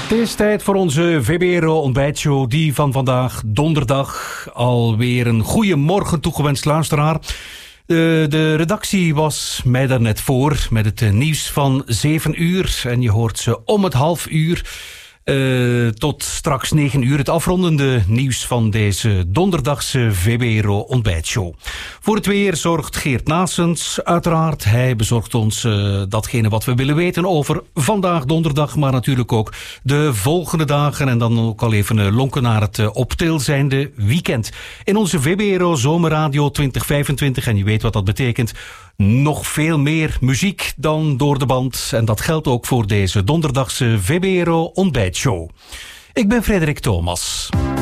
Het is tijd voor onze VBRO ontbijtshow, die van vandaag donderdag. Alweer een goede morgen toegewenst, luisteraar. De redactie was mij daarnet voor met het nieuws van 7 uur. En je hoort ze om het half uur tot straks 9 uur. Het afrondende nieuws van deze donderdagse VBRO ontbijtshow. Voor het weer zorgt Geert Naessens uiteraard. Hij bezorgt ons datgene wat we willen weten over vandaag donderdag. Maar natuurlijk ook de volgende dagen. En dan ook al even lonken naar het op til zijnde weekend. In onze VBRO Zomerradio 2025. En je weet wat dat betekent. Nog veel meer muziek dan door de band. En dat geldt ook voor deze donderdagse VBRO ontbijtshow. Ik ben Frederik Thomas.